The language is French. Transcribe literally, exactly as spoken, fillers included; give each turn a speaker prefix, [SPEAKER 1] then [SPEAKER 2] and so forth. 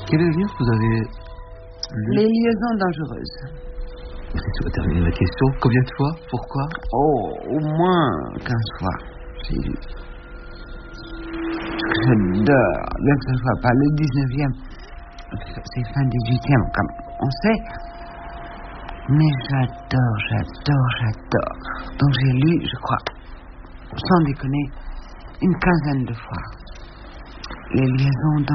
[SPEAKER 1] Quel est le livre que vous avez lu?
[SPEAKER 2] Les liaisons dangereuses.
[SPEAKER 1] Tu vas terminer la question. Combien de fois? Pourquoi?
[SPEAKER 2] Oh, au moins quinze fois. J'ai lu. J'adore, bien que ce ne soit pas le dix-neuvième, c'est fin dix-huitième, comme on sait. Mais j'adore, j'adore, j'adore. Donc j'ai lu, je crois, sans déconner, une quinzaine de fois. Les liaisons